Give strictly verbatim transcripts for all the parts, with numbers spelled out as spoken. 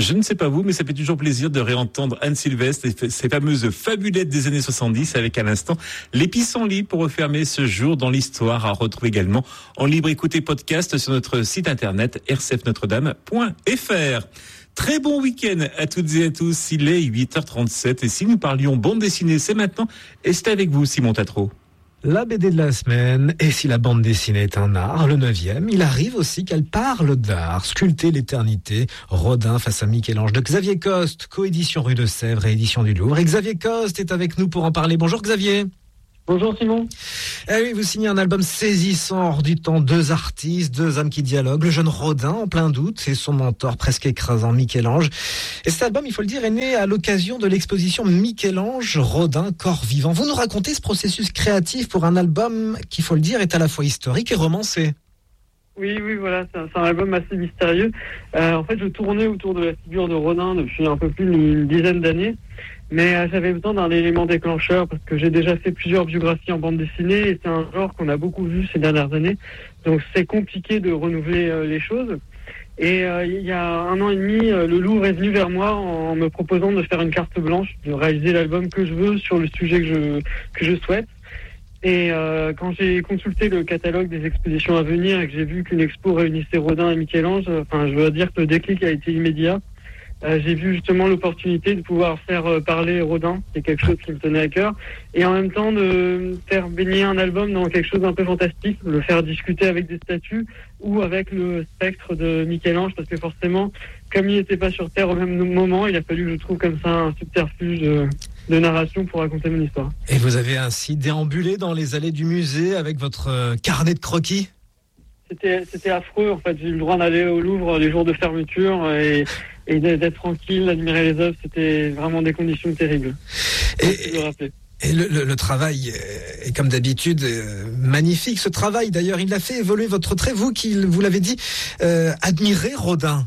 Je ne sais pas vous, mais ça fait toujours plaisir de réentendre Anne Sylvestre et ces fameuses fabulettes des années soixante-dix avec à l'instant les pissenlits pour refermer ce jour dans l'histoire, à retrouver également en libre écoute et podcast sur notre site internet r c f notre dame point f r. Très bon week-end à toutes et à tous, il est huit heures trente-sept et si nous parlions bande dessinée, c'est maintenant et c'est avec vous Simon Tatro. La B D de la semaine, et si la bande dessinée est un art, le neuvième, il arrive aussi qu'elle parle d'art, sculpter l'éternité, Rodin face à Michel-Ange de Xavier Coste, coédition Rue de Sèvres et édition du Louvre. Et Xavier Coste est avec nous pour en parler. Bonjour Xavier. Bonjour Simon. Eh oui, vous signez un album saisissant hors du temps, deux artistes, deux âmes qui dialoguent, le jeune Rodin en plein doute et son mentor presque écrasant Michel-Ange. Et cet album, il faut le dire, est né à l'occasion de l'exposition Michel-Ange, Rodin, corps vivant. Vous nous racontez ce processus créatif pour un album qui, il faut le dire, est à la fois historique et romancé. Oui, oui, voilà, c'est un, c'est un album assez mystérieux. Euh, en fait, je tournais autour de la figure de Rodin depuis un peu plus d'une dizaine d'années. Mais euh, j'avais besoin d'un élément déclencheur parce que j'ai déjà fait plusieurs biographies en bande dessinée et c'est un genre qu'on a beaucoup vu ces dernières années. Donc c'est compliqué de renouveler euh, les choses. Et euh, il y a un an et demi, euh, le Louvre est venu vers moi en me proposant de faire une carte blanche, de réaliser l'album que je veux sur le sujet que je que je souhaite. Et euh, quand j'ai consulté le catalogue des expositions à venir et que j'ai vu qu'une expo réunissait Rodin et Michel-Ange, enfin je dois dire que le déclic a été immédiat. Euh, j'ai vu justement l'opportunité de pouvoir faire euh, parler Rodin, c'est quelque chose qui me tenait à cœur, et en même temps de faire baigner un album dans quelque chose d'un peu fantastique, le faire discuter avec des statues ou avec le spectre de Michel-Ange, parce que forcément, comme il n'était pas sur Terre au même moment, il a fallu que je trouve comme ça un subterfuge de, de narration pour raconter mon histoire. Et vous avez ainsi déambulé dans les allées du musée avec votre euh, carnet de croquis ? C'était, c'était affreux, en fait. J'ai eu le droit d'aller au Louvre les jours de fermeture et, et d'être tranquille, d'admirer les œuvres. C'était vraiment des conditions terribles. Et, et le, le, le travail est, comme d'habitude, magnifique. Ce travail, d'ailleurs, il a fait évoluer votre trait. Vous, qui, vous l'avez dit, euh, admirez Rodin.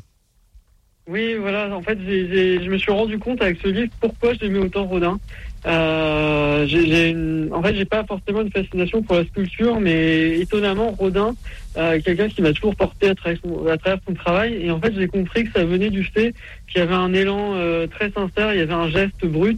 Oui, voilà. En fait, j'ai, j'ai, je me suis rendu compte avec ce livre pourquoi j'aimais autant Rodin. Euh, j'ai, j'ai une... En fait, j'ai pas forcément une fascination pour la sculpture, mais étonnamment, Rodin, euh, quelqu'un qui m'a toujours porté à travers, son, à travers son travail. Et en fait, j'ai compris que ça venait du fait qu'il y avait un élan euh, très sincère, il y avait un geste brut.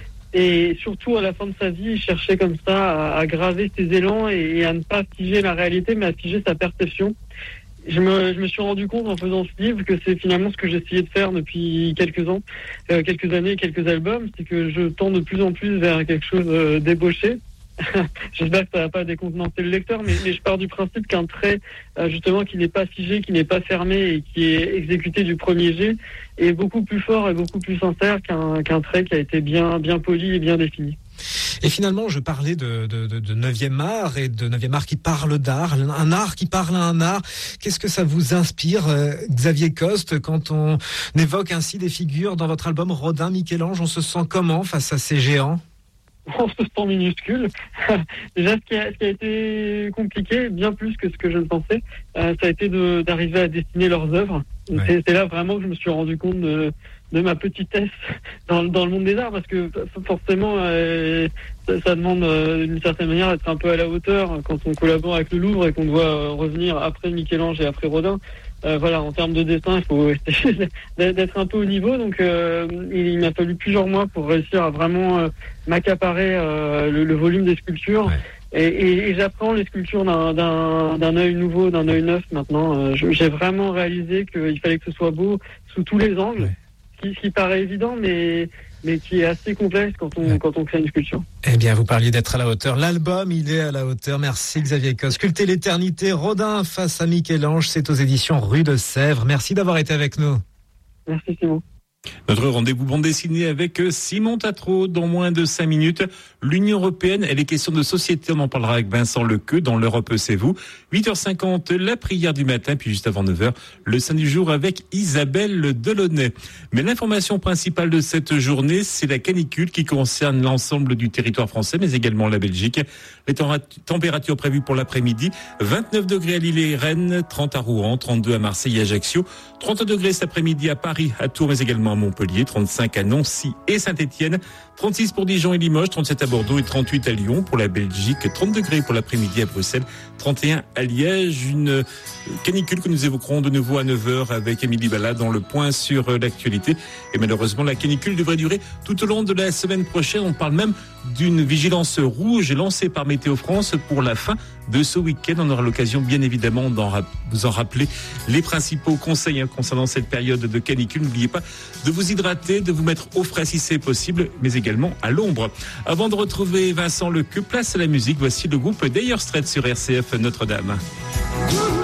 Et surtout, à la fin de sa vie, il cherchait comme ça à, à graver ses élans et, et à ne pas figer la réalité, mais à figer sa perception. Je me, je me suis rendu compte en faisant ce livre que c'est finalement ce que j'essayais de faire depuis quelques ans, euh, quelques années, quelques albums, c'est que je tends de plus en plus vers quelque chose euh, d'ébauché. J'espère que ça va pas décontenancer le lecteur, mais, mais je pars du principe qu'un trait, euh, justement, qui n'est pas figé, qui n'est pas fermé et qui est exécuté du premier jet, est beaucoup plus fort et beaucoup plus sincère qu'un, qu'un trait qui a été bien, bien poli et bien défini. Et finalement, je parlais de, de, de, de neuvième art et de neuvième art qui parle d'art, un art qui parle à un art. Qu'est-ce que ça vous inspire, euh, Xavier Coste, quand on évoque ainsi des figures dans votre album Rodin, Michel-Ange? On se sent comment face à ces géants? On se sent minuscule. Déjà, ce qui, a, ce qui a été compliqué, bien plus que ce que je ne pensais, euh, ça a été de, d'arriver à dessiner leurs œuvres. Ouais. C'est, c'est là vraiment que je me suis rendu compte de, de ma petitesse dans, dans le monde des arts, parce que forcément, euh, ça, ça demande euh, d'une certaine manière d'être un peu à la hauteur quand on collabore avec le Louvre et qu'on doit euh, revenir après Michel-Ange et après Rodin. Euh, voilà, en termes de dessin, il faut essayer d'être un peu au niveau. Donc, euh, il, il m'a fallu plusieurs mois pour réussir à vraiment euh, m'accaparer euh, le, le volume des sculptures. Ouais. Et, et, et j'apprends les sculptures d'un, d'un, d'un œil nouveau, d'un œil neuf maintenant. Euh, je, j'ai vraiment réalisé qu'il fallait que ce soit beau sous tous les angles, ouais. ce, qui, ce qui paraît évident, mais... mais qui est assez complexe quand on, quand on crée une sculpture. Eh bien, vous parliez d'être à la hauteur. L'album, il est à la hauteur. Merci Xavier Coste. Sculpter l'éternité, Rodin face à Michel-Ange, c'est aux éditions Rue de Sèvres. Merci d'avoir été avec nous. Merci Simon. Notre rendez-vous bande dessinée avec Simon Tatro dans moins de cinq minutes. L'Union européenne et les questions de société, on en parlera avec Vincent Lequeux dans l'Europe, c'est vous. huit heures cinquante, la prière du matin, puis juste avant neuf heures, le saint du jour avec Isabelle Delaunay. Mais l'information principale de cette journée, c'est la canicule qui concerne l'ensemble du territoire français, mais également la Belgique. Les températures prévues pour l'après-midi, vingt-neuf degrés à Lille et Rennes, trente à Rouen, trente-deux à Marseille et Ajaccio, trente degrés cet après-midi à Paris, à Tours, mais également à Montpellier, trente-cinq à Nancy et Saint-Étienne, trente-six pour Dijon et Limoges, trente-sept à Bordeaux et trente-huit à Lyon. Pour la Belgique, trente degrés pour l'après-midi à Bruxelles, trente et un à Liège. Une canicule que nous évoquerons de nouveau à neuf heures avec Émilie Balla dans le point sur l'actualité. Et malheureusement, la canicule devrait durer tout au long de la semaine prochaine. On parle même d'une vigilance rouge lancée par Météo France pour la fin de ce week-end. On aura l'occasion, bien évidemment, d'en ra- vous en rappeler les principaux conseils hein, concernant cette période de canicule. N'oubliez pas de vous hydrater, de vous mettre au frais si c'est possible, mais également à l'ombre. Avant de retrouver Vincent Lequeux, place à la musique. Voici le groupe Dire Straits sur R C F Notre-Dame.